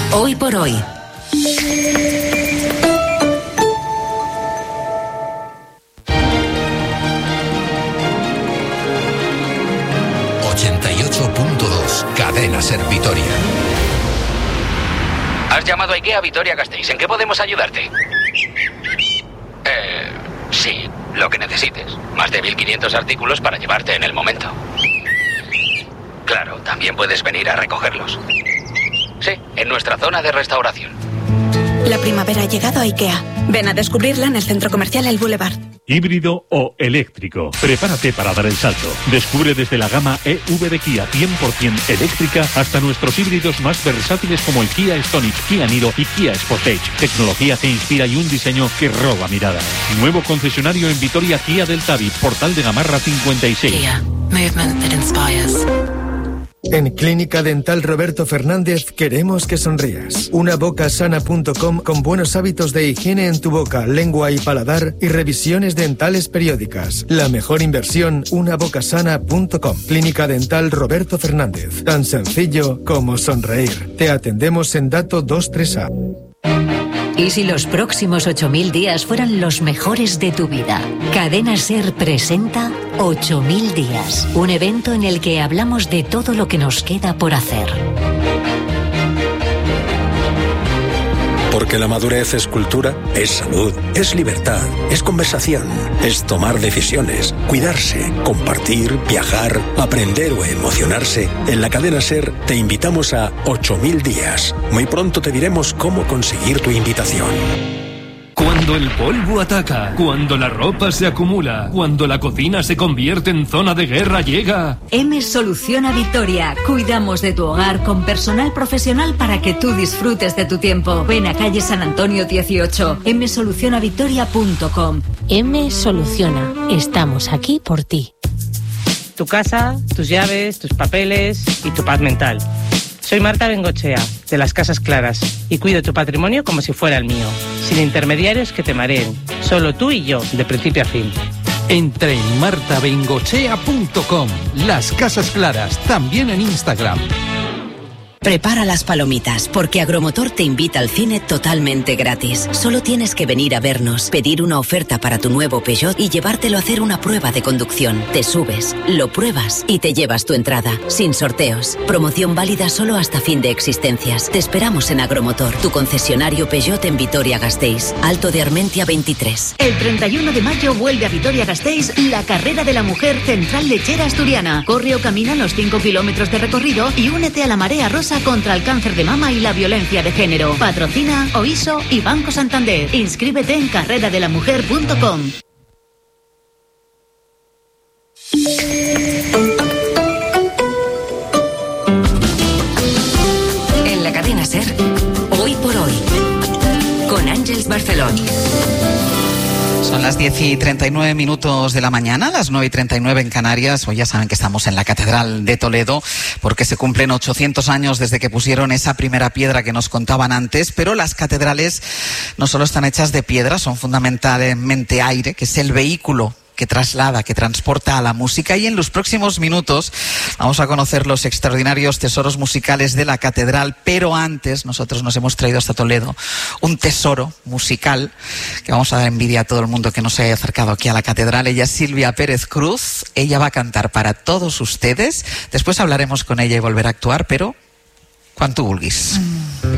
Hoy por hoy. Cadena Ser Vitoria. Has llamado a IKEA Vitoria-Gasteiz. ¿En qué podemos ayudarte? Sí, lo que necesites. Más de 1.500 artículos para llevarte en el momento. Claro, también puedes venir a recogerlos. Sí, en nuestra zona de restauración. La primavera ha llegado a IKEA. Ven a descubrirla en el centro comercial El Boulevard. Híbrido o eléctrico. Prepárate para dar el salto. Descubre desde la gama EV de Kia 100% eléctrica hasta nuestros híbridos más versátiles como el Kia Stonic, Kia Niro y Kia Sportage. Tecnología que inspira y un diseño que roba miradas. Nuevo concesionario en Vitoria Kia del Tabi, Portal de Gamarra 56. Kia. Movement that inspires. En Clínica Dental Roberto Fernández queremos que sonrías. Unabocasana.com con buenos hábitos de higiene en tu boca, lengua y paladar y revisiones dentales periódicas. La mejor inversión, unabocasana.com. Clínica Dental Roberto Fernández. Tan sencillo como sonreír. Te atendemos en Dato 23A. ¿Y si los próximos 8.000 días fueran los mejores de tu vida? Cadena Ser presenta 8.000 días, un evento en el que hablamos de todo lo que nos queda por hacer. Porque la madurez es cultura, es salud, es libertad, es conversación, es tomar decisiones, cuidarse, compartir, viajar, aprender o emocionarse. En la Cadena Ser te invitamos a 8.000 días. Muy pronto te diremos cómo conseguir tu invitación. Cuando el polvo ataca, cuando la ropa se acumula, cuando la cocina se convierte en zona de guerra, llega... M Soluciona Vitoria. Cuidamos de tu hogar con personal profesional para que tú disfrutes de tu tiempo. Ven a calle San Antonio 18, msolucionavitoria.com. M Soluciona. Estamos aquí por ti. Tu casa, tus llaves, tus papeles y tu paz mental. Soy Marta Bengochea, de Las Casas Claras, y cuido tu patrimonio como si fuera el mío, sin intermediarios que te mareen, solo tú y yo, de principio a fin. Entra en martabengochea.com. Las Casas Claras, también en Instagram. Prepara las palomitas, porque Agromotor te invita al cine totalmente gratis. Solo tienes que venir a vernos, pedir una oferta para tu nuevo Peugeot y llevártelo a hacer una prueba de conducción. Te subes, lo pruebas y te llevas tu entrada, sin sorteos. Promoción válida solo hasta fin de existencias. Te esperamos en Agromotor, tu concesionario Peugeot en Vitoria-Gasteiz, Alto de Armentia 23. El 31 de mayo vuelve a Vitoria-Gasteiz la carrera de la mujer Central Lechera Asturiana. Corre o camina los 5 kilómetros de recorrido y únete a la Marea Rosa contra el cáncer de mama y la violencia de género. Patrocina OISO y Banco Santander. Inscríbete en carreradelamujer.com. En la Cadena Ser, Hoy por Hoy, con Ángeles Barceló. Son las 10:39 de la mañana, las 9:39 en Canarias. Hoy ya saben que estamos en la Catedral de Toledo porque se cumplen 800 años desde que pusieron esa primera piedra que nos contaban antes, pero las catedrales no solo están hechas de piedra, son fundamentalmente aire, que es el vehículo que traslada, que transporta a la música, y en los próximos minutos vamos a conocer los extraordinarios tesoros musicales de la catedral, pero antes nosotros nos hemos traído hasta Toledo un tesoro musical que vamos a dar envidia a todo el mundo que no se haya acercado aquí a la catedral. Ella es Silvia Pérez Cruz, ella va a cantar para todos ustedes, después hablaremos con ella y volverá a actuar, pero cuanto vulguis.